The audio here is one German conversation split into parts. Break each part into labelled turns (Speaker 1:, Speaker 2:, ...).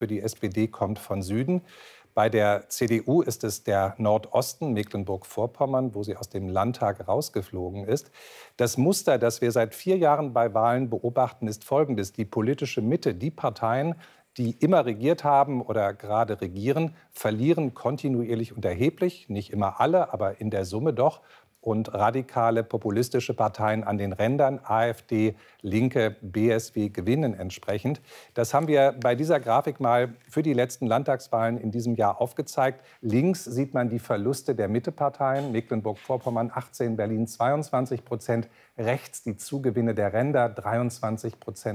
Speaker 1: für die SPD kommt von Süden. Bei der CDU ist es der Nordosten, Mecklenburg-Vorpommern, wo sie aus dem Landtag rausgeflogen ist. Das Muster, das wir seit 4 Jahren bei Wahlen beobachten, ist folgendes. Die politische Mitte, die Parteien, die immer regiert haben oder gerade regieren, verlieren kontinuierlich und erheblich. Nicht immer alle, aber in der Summe doch. Und radikale populistische Parteien an den Rändern, AfD, Linke, BSW, gewinnen entsprechend. Das haben wir bei dieser Grafik mal für die letzten Landtagswahlen in diesem Jahr aufgezeigt. Links sieht man die Verluste der Mitteparteien, Mecklenburg-Vorpommern 18, Berlin 22%, rechts die Zugewinne der Ränder 23%,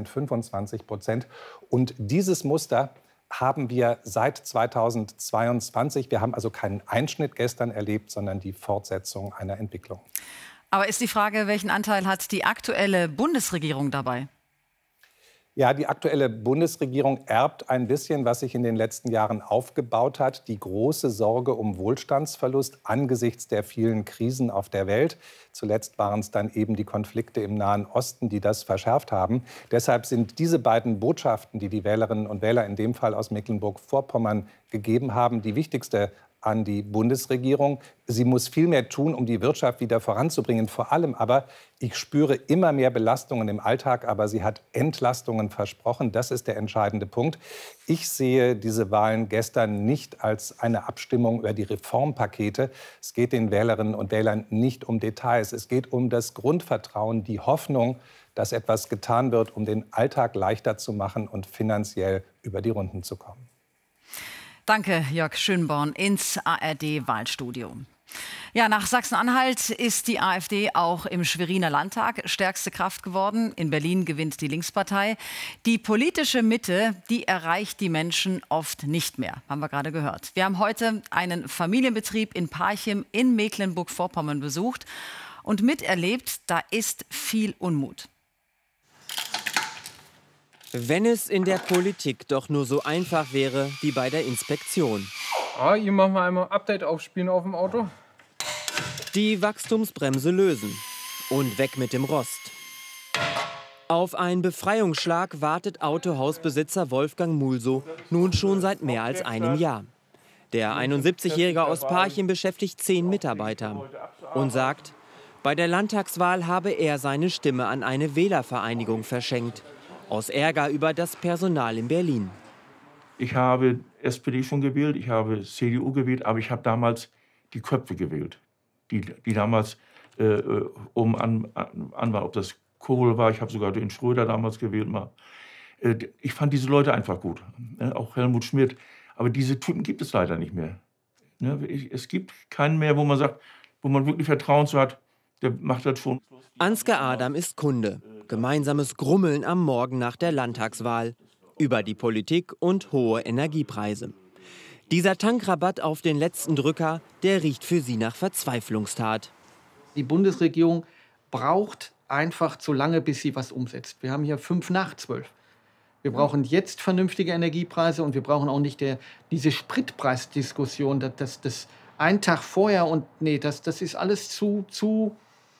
Speaker 1: 25%. Und dieses Muster haben wir seit 2022. Wir haben also keinen Einschnitt gestern erlebt, sondern die Fortsetzung einer Entwicklung.
Speaker 2: Aber ist die Frage, welchen Anteil hat die aktuelle Bundesregierung dabei?
Speaker 1: Ja, die aktuelle Bundesregierung erbt ein bisschen, was sich in den letzten Jahren aufgebaut hat. Die große Sorge um Wohlstandsverlust angesichts der vielen Krisen auf der Welt. Zuletzt waren es dann eben die Konflikte im Nahen Osten, die das verschärft haben. Deshalb sind diese beiden Botschaften, die die Wählerinnen und Wähler in dem Fall aus Mecklenburg-Vorpommern gegeben haben, die wichtigste an die Bundesregierung. Sie muss viel mehr tun, um die Wirtschaft wieder voranzubringen. Vor allem aber, ich spüre immer mehr Belastungen im Alltag, aber sie hat Entlastungen versprochen. Das ist der entscheidende Punkt. Ich sehe diese Wahlen gestern nicht als eine Abstimmung über die Reformpakete. Es geht den Wählerinnen und Wählern nicht um Details. Es geht um das Grundvertrauen, die Hoffnung, dass etwas getan wird, um den Alltag leichter zu machen und finanziell über die Runden zu kommen.
Speaker 2: Danke, Jörg Schönborn ins ARD-Wahlstudio. Ja, nach Sachsen-Anhalt ist die AfD auch im Schweriner Landtag stärkste Kraft geworden. In Berlin gewinnt die Linkspartei. Die politische Mitte, die erreicht die Menschen oft nicht mehr, haben wir gerade gehört. Wir haben heute einen Familienbetrieb in Parchim in Mecklenburg-Vorpommern besucht und miterlebt, da ist viel Unmut.
Speaker 3: Wenn es in der Politik doch nur so einfach wäre wie bei der Inspektion.
Speaker 4: Hier machen wir einmal Update aufspielen auf dem Auto.
Speaker 3: Die Wachstumsbremse lösen und weg mit dem Rost. Auf einen Befreiungsschlag wartet Autohausbesitzer Wolfgang Mulsow nun schon seit mehr als einem Jahr. Der 71-Jährige aus Parchim beschäftigt 10 Mitarbeiter und sagt, bei der Landtagswahl habe er seine Stimme an eine Wählervereinigung verschenkt. Aus Ärger über das Personal in Berlin.
Speaker 5: Ich habe SPD schon gewählt, ich habe CDU gewählt, aber ich habe damals die Köpfe gewählt, die damals oben an waren. Ob das Kohl war, ich habe sogar den Schröder damals gewählt. Ich fand diese Leute einfach gut, auch Helmut Schmidt. Aber diese Typen gibt es leider nicht mehr. Es gibt keinen mehr, wo man sagt, wo man wirklich Vertrauen zu hat, der macht das schon.
Speaker 3: Ansgar Adam ist Kunde. Gemeinsames Grummeln am Morgen nach der Landtagswahl. Über die Politik und hohe Energiepreise. Dieser Tankrabatt auf den letzten Drücker, der riecht für sie nach Verzweiflungstat.
Speaker 6: Die Bundesregierung braucht einfach zu lange, bis sie was umsetzt. Wir haben hier 5 nach 12. Wir brauchen jetzt vernünftige Energiepreise und wir brauchen auch nicht diese Spritpreisdiskussion. Das ein Tag vorher und nee, das ist alles zu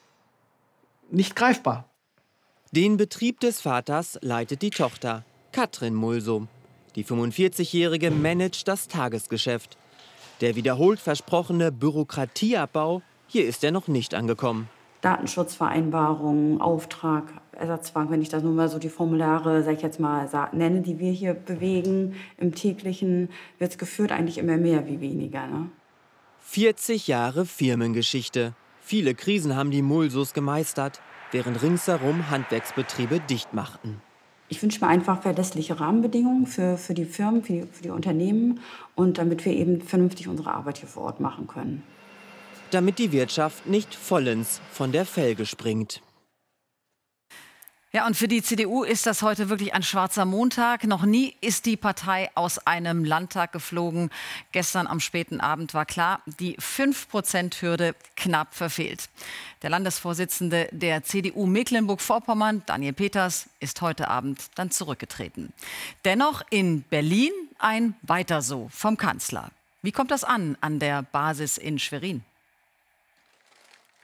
Speaker 6: nicht greifbar.
Speaker 3: Den Betrieb des Vaters leitet die Tochter, Katrin Mulsow. Die 45-Jährige managt das Tagesgeschäft. Der wiederholt versprochene Bürokratieabbau, hier ist er noch nicht angekommen.
Speaker 7: Datenschutzvereinbarungen, Auftrag, Ersatzbank, wenn ich das nun mal so die Formulare, sag ich jetzt mal, nenne, die wir hier bewegen, im täglichen, wird es geführt eigentlich immer mehr wie weniger. Ne?
Speaker 3: 40 Jahre Firmengeschichte. Viele Krisen haben die Mulsows gemeistert, während ringsherum Handwerksbetriebe dicht machten.
Speaker 7: Ich wünsche mir einfach verlässliche Rahmenbedingungen für die Firmen, für die Unternehmen und damit wir eben vernünftig unsere Arbeit hier vor Ort machen können.
Speaker 3: Damit die Wirtschaft nicht vollends von der Felge springt.
Speaker 2: Ja, und für die CDU ist das heute wirklich ein schwarzer Montag. Noch nie ist die Partei aus einem Landtag geflogen. Gestern am späten Abend war klar, die 5%-Hürde knapp verfehlt. Der Landesvorsitzende der CDU Mecklenburg-Vorpommern, Daniel Peters, ist heute Abend dann zurückgetreten. Dennoch in Berlin ein Weiter so vom Kanzler. Wie kommt das an der Basis in Schwerin?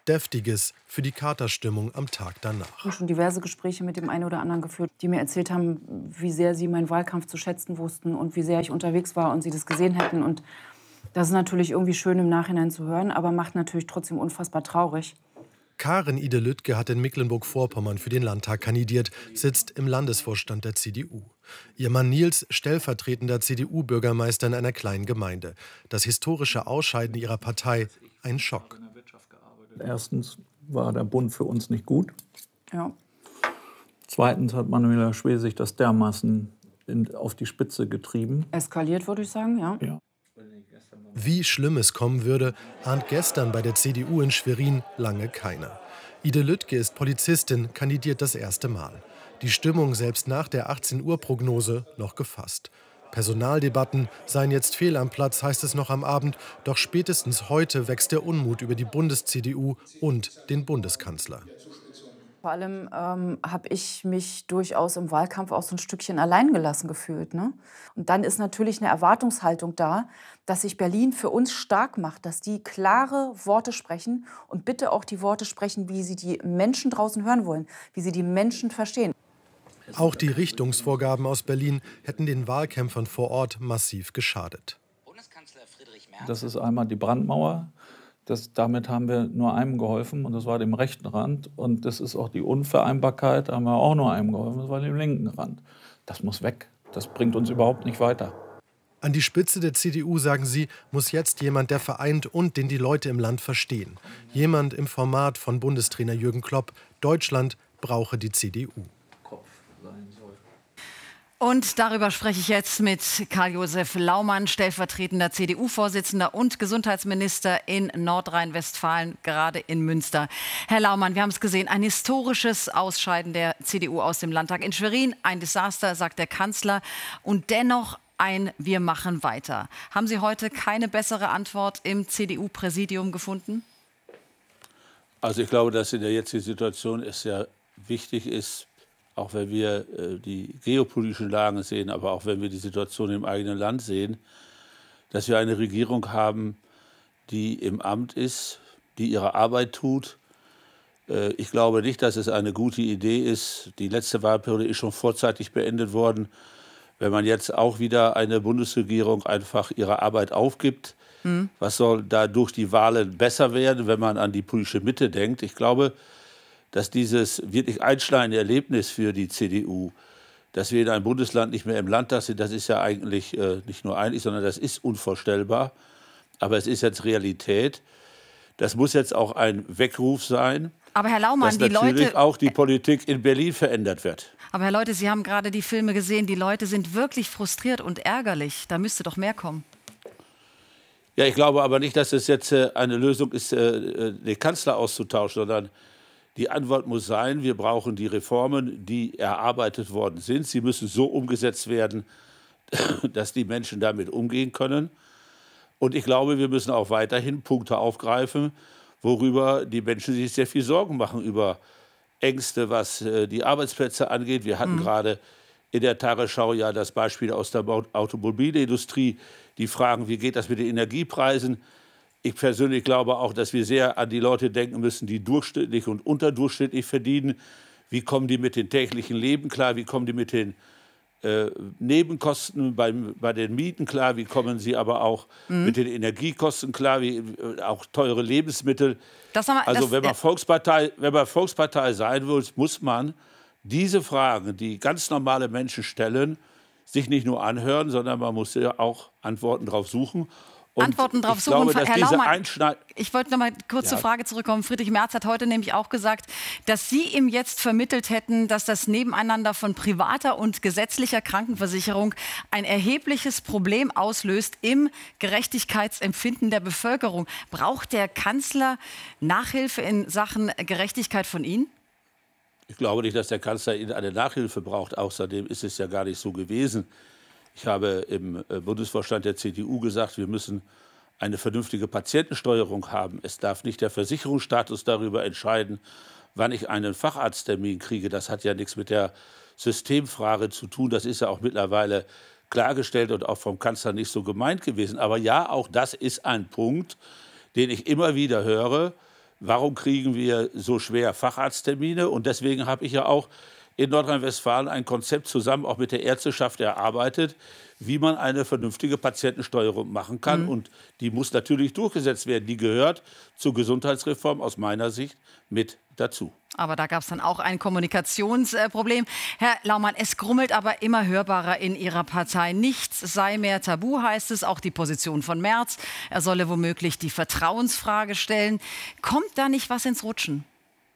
Speaker 8: Deftiges für die Katerstimmung am Tag danach.
Speaker 9: Ich habe schon diverse Gespräche mit dem einen oder anderen geführt, die mir erzählt haben, wie sehr sie meinen Wahlkampf zu schätzen wussten und wie sehr ich unterwegs war und sie das gesehen hätten. Und das ist natürlich irgendwie schön im Nachhinein zu hören, aber macht natürlich trotzdem unfassbar traurig.
Speaker 8: Karin Ide Lüttke hat in Mecklenburg-Vorpommern für den Landtag kandidiert, sitzt im Landesvorstand der CDU. Ihr Mann Nils, stellvertretender CDU-Bürgermeister in einer kleinen Gemeinde. Das historische Ausscheiden ihrer Partei, ein Schock.
Speaker 10: Erstens war der Bund für uns nicht gut.
Speaker 9: Ja.
Speaker 10: Zweitens hat Manuela Schwesig das dermaßen auf die Spitze getrieben.
Speaker 9: Eskaliert, würde ich sagen, ja.
Speaker 10: Ja.
Speaker 8: Wie schlimm es kommen würde, ahnt gestern bei der CDU in Schwerin lange keiner. Ide Lüttke ist Polizistin, kandidiert das erste Mal. Die Stimmung selbst nach der 18-Uhr-Prognose noch gefasst. Personaldebatten seien jetzt fehl am Platz, heißt es noch am Abend. Doch spätestens heute wächst der Unmut über die Bundes-CDU und den Bundeskanzler.
Speaker 9: Vor allem habe ich mich durchaus im Wahlkampf auch so ein Stückchen alleingelassen gefühlt. Ne? Und dann ist natürlich eine Erwartungshaltung da, dass sich Berlin für uns stark macht, dass die klare Worte sprechen und bitte auch die Worte sprechen, wie sie die Menschen draußen hören wollen, wie sie die Menschen verstehen.
Speaker 8: Auch die Richtungsvorgaben aus Berlin hätten den Wahlkämpfern vor Ort massiv geschadet.
Speaker 10: Das ist einmal die Brandmauer. Damit haben wir nur einem geholfen, und das war dem rechten Rand. Und das ist auch die Unvereinbarkeit, da haben wir auch nur einem geholfen, das war dem linken Rand. Das muss weg. Das bringt uns überhaupt nicht weiter.
Speaker 8: An die Spitze der CDU, sagen sie, muss jetzt jemand, der vereint und den die Leute im Land verstehen. Jemand im Format von Bundestrainer Jürgen Klopp. Deutschland brauche die CDU.
Speaker 2: Und darüber spreche ich jetzt mit Karl-Josef Laumann, stellvertretender CDU-Vorsitzender und Gesundheitsminister in Nordrhein-Westfalen, gerade in Münster. Herr Laumann, wir haben es gesehen, ein historisches Ausscheiden der CDU aus dem Landtag in Schwerin. Ein Desaster, sagt der Kanzler. Und dennoch ein Wir machen weiter. Haben Sie heute keine bessere Antwort im CDU-Präsidium gefunden?
Speaker 11: Also ich glaube, dass in der jetzigen Situation es sehr wichtig ist, auch wenn wir die geopolitischen Lagen sehen, aber auch wenn wir die Situation im eigenen Land sehen, dass wir eine Regierung haben, die im Amt ist, die ihre Arbeit tut. Ich glaube nicht, dass es eine gute Idee ist. Die letzte Wahlperiode ist schon vorzeitig beendet worden. Wenn man jetzt auch wieder eine Bundesregierung einfach ihre Arbeit aufgibt, was soll da durch die Wahlen besser werden, wenn man an die politische Mitte denkt? Ich glaube, dass dieses wirklich einschneidende Erlebnis für die CDU, dass wir in einem Bundesland nicht mehr im Landtag sind, das ist ja eigentlich nicht nur eigentlich, sondern das ist unvorstellbar. Aber es ist jetzt Realität. Das muss jetzt auch ein Weckruf sein,
Speaker 2: aber Herr Laumann,
Speaker 11: dass natürlich auch die Politik in Berlin verändert wird.
Speaker 2: Aber Herr Leute, Sie haben gerade die Filme gesehen. Die Leute sind wirklich frustriert und ärgerlich. Da müsste doch mehr kommen.
Speaker 11: Ja, ich glaube aber nicht, dass es jetzt eine Lösung ist, den Kanzler auszutauschen, sondern die Antwort muss sein, wir brauchen die Reformen, die erarbeitet worden sind. Sie müssen so umgesetzt werden, dass die Menschen damit umgehen können. Und ich glaube, wir müssen auch weiterhin Punkte aufgreifen, worüber die Menschen sich sehr viel Sorgen machen, über Ängste, was die Arbeitsplätze angeht. Wir hatten gerade in der Tagesschau ja das Beispiel aus der Automobilindustrie, die fragen, wie geht das mit den Energiepreisen? Ich persönlich glaube auch, dass wir sehr an die Leute denken müssen, die durchschnittlich und unterdurchschnittlich verdienen. Wie kommen die mit dem täglichen Leben klar? Wie kommen die mit den Nebenkosten bei den Mieten klar? Wie kommen sie aber auch mit den Energiekosten klar? Auch teure Lebensmittel. Wenn man Volkspartei sein will, muss man diese Fragen, die ganz normale Menschen stellen, sich nicht nur anhören, sondern man muss ja auch Antworten darauf suchen. Und
Speaker 2: Antworten drauf suchen. Herr Laumann, ich wollte noch mal kurz zur Frage zurückkommen. Friedrich Merz hat heute nämlich auch gesagt, dass Sie ihm jetzt vermittelt hätten, dass das Nebeneinander von privater und gesetzlicher Krankenversicherung ein erhebliches Problem auslöst im Gerechtigkeitsempfinden der Bevölkerung. Braucht der Kanzler Nachhilfe in Sachen Gerechtigkeit von Ihnen?
Speaker 11: Ich glaube nicht, dass der Kanzler eine Nachhilfe braucht. Außerdem ist es ja gar nicht so gewesen. Ich habe im Bundesvorstand der CDU gesagt, wir müssen eine vernünftige Patientensteuerung haben. Es darf nicht der Versicherungsstatus darüber entscheiden, wann ich einen Facharzttermin kriege. Das hat ja nichts mit der Systemfrage zu tun. Das ist ja auch mittlerweile klargestellt und auch vom Kanzler nicht so gemeint gewesen. Aber ja, auch das ist ein Punkt, den ich immer wieder höre, warum kriegen wir so schwer Facharzttermine? Und deswegen habe ich ja auch in Nordrhein-Westfalen ein Konzept zusammen auch mit der Ärzteschaft erarbeitet, wie man eine vernünftige Patientensteuerung machen kann. Und die muss natürlich durchgesetzt werden. Die gehört zur Gesundheitsreform aus meiner Sicht mit dazu.
Speaker 2: Aber da gab es dann auch ein Kommunikationsproblem. Herr Laumann, es grummelt aber immer hörbarer in Ihrer Partei. Nichts sei mehr tabu, heißt es. Auch die Position von Merz. Er solle womöglich die Vertrauensfrage stellen. Kommt da nicht was ins Rutschen?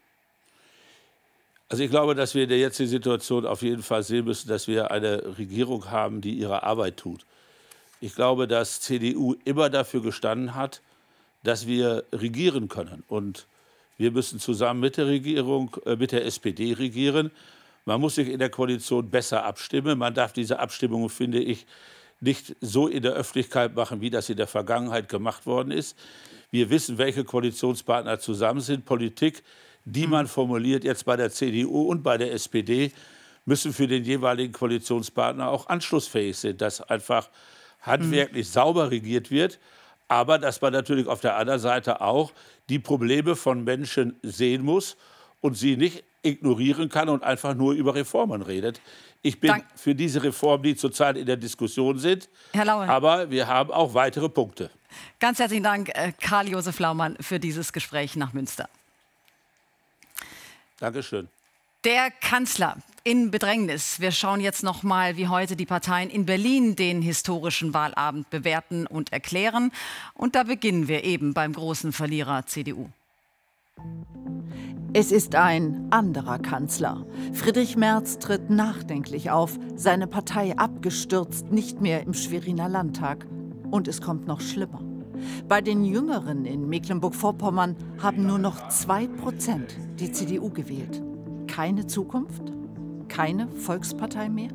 Speaker 11: Also ich glaube, dass wir in der jetzigen Situation auf jeden Fall sehen müssen, dass wir eine Regierung haben, die ihre Arbeit tut. Ich glaube, dass CDU immer dafür gestanden hat, dass wir regieren können. Und wir müssen zusammen mit der Regierung, mit der SPD regieren. Man muss sich in der Koalition besser abstimmen. Man darf diese Abstimmungen, finde ich, nicht so in der Öffentlichkeit machen, wie das in der Vergangenheit gemacht worden ist. Wir wissen, welche Koalitionspartner zusammen sind. Politik, die man formuliert jetzt bei der CDU und bei der SPD, müssen für den jeweiligen Koalitionspartner auch anschlussfähig sein, dass einfach handwerklich sauber regiert wird, aber dass man natürlich auf der anderen Seite auch die Probleme von Menschen sehen muss und sie nicht ignorieren kann und einfach nur über Reformen redet. Ich bin für diese Reformen, die zurzeit in der Diskussion sind,
Speaker 2: Herr Laumann,
Speaker 11: aber wir haben auch weitere Punkte.
Speaker 2: Ganz herzlichen Dank, Karl-Josef Laumann, für dieses Gespräch nach Münster.
Speaker 11: Dankeschön.
Speaker 2: Der Kanzler in Bedrängnis. Wir schauen jetzt noch mal, wie heute die Parteien in Berlin den historischen Wahlabend bewerten und erklären. Und da beginnen wir eben beim großen Verlierer CDU.
Speaker 12: Es ist ein anderer Kanzler. Friedrich Merz tritt nachdenklich auf, seine Partei abgestürzt, nicht mehr im Schweriner Landtag. Und es kommt noch schlimmer. Bei den Jüngeren in Mecklenburg-Vorpommern haben nur noch 2% die CDU gewählt. Keine Zukunft? Keine Volkspartei mehr?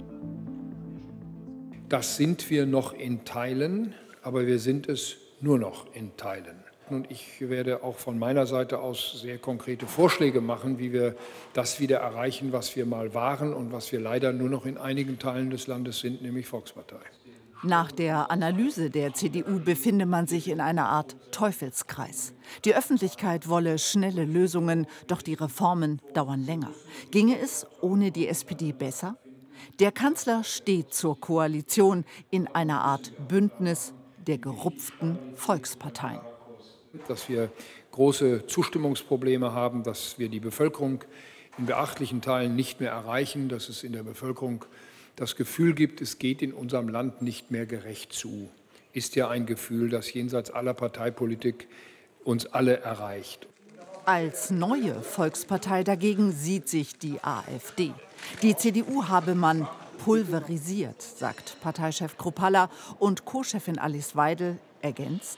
Speaker 13: Das sind wir noch in Teilen, aber wir sind es nur noch in Teilen. Und ich werde auch von meiner Seite aus sehr konkrete Vorschläge machen, wie wir das wieder erreichen, was wir mal waren und was wir leider nur noch in einigen Teilen des Landes sind, nämlich Volkspartei.
Speaker 12: Nach der Analyse der CDU befinde man sich in einer Art Teufelskreis. Die Öffentlichkeit wolle schnelle Lösungen, doch die Reformen dauern länger. Ginge es ohne die SPD besser? Der Kanzler steht zur Koalition in einer Art Bündnis der gerupften Volksparteien.
Speaker 13: Dass wir große Zustimmungsprobleme haben, dass wir die Bevölkerung in beachtlichen Teilen nicht mehr erreichen, dass es in der Bevölkerung das Gefühl gibt, es geht in unserem Land nicht mehr gerecht zu, ist ja ein Gefühl, das jenseits aller Parteipolitik uns alle erreicht.
Speaker 12: Als neue Volkspartei dagegen sieht sich die AfD. Die CDU habe man pulverisiert, sagt Parteichef Kruppalla, und Co-Chefin Alice Weidel ergänzt: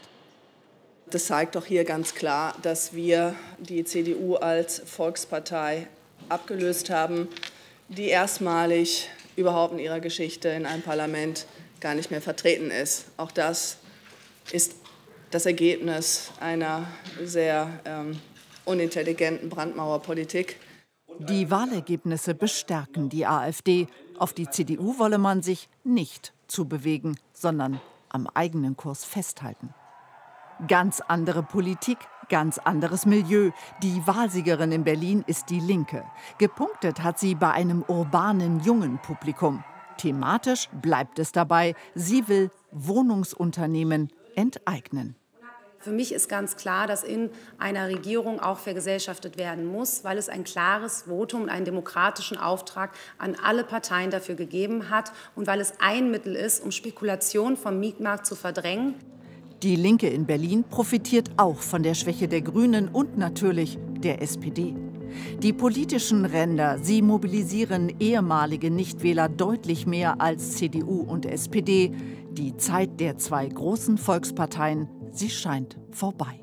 Speaker 14: Das zeigt doch hier ganz klar, dass wir die CDU als Volkspartei abgelöst haben, die erstmalig überhaupt in ihrer Geschichte in einem Parlament gar nicht mehr vertreten ist. Auch das ist das Ergebnis einer sehr unintelligenten Brandmauerpolitik.
Speaker 12: Die Wahlergebnisse bestärken die AfD. Auf die CDU wolle man sich nicht zubewegen, sondern am eigenen Kurs festhalten. Ganz andere Politik, ganz anderes Milieu. Die Wahlsiegerin in Berlin ist die Linke. Gepunktet hat sie bei einem urbanen, jungen Publikum. Thematisch bleibt es dabei. Sie will Wohnungsunternehmen enteignen.
Speaker 15: Für mich ist ganz klar, dass in einer Regierung auch vergesellschaftet werden muss, weil es ein klares Votum und einen demokratischen Auftrag an alle Parteien dafür gegeben hat und weil es ein Mittel ist, um Spekulation vom Mietmarkt zu verdrängen.
Speaker 12: Die Linke in Berlin profitiert auch von der Schwäche der Grünen und natürlich der SPD. Die politischen Ränder, sie mobilisieren ehemalige Nichtwähler deutlich mehr als CDU und SPD. Die Zeit der zwei großen Volksparteien, sie scheint vorbei.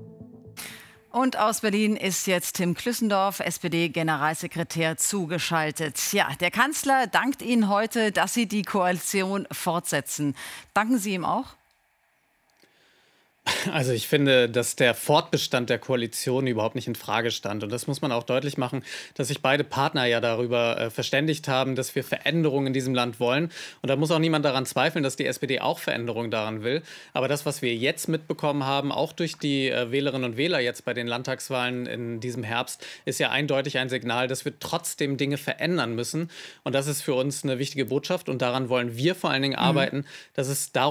Speaker 2: Und aus Berlin ist jetzt Tim Klüssendorf, SPD-Generalsekretär, zugeschaltet. Ja, der Kanzler dankt Ihnen heute, dass Sie die Koalition fortsetzen. Danken Sie ihm auch?
Speaker 16: Also ich finde, dass der Fortbestand der Koalition überhaupt nicht in Frage stand. Und das muss man auch deutlich machen, dass sich beide Partner ja darüber verständigt haben, dass wir Veränderungen in diesem Land wollen. Und da muss auch niemand daran zweifeln, dass die SPD auch Veränderungen daran will. Aber das, was wir jetzt mitbekommen haben, auch durch die Wählerinnen und Wähler jetzt bei den Landtagswahlen in diesem Herbst, ist ja eindeutig ein Signal, dass wir trotzdem Dinge verändern müssen. Und das ist für uns eine wichtige Botschaft. Und daran wollen wir vor allen Dingen arbeiten, dass es darum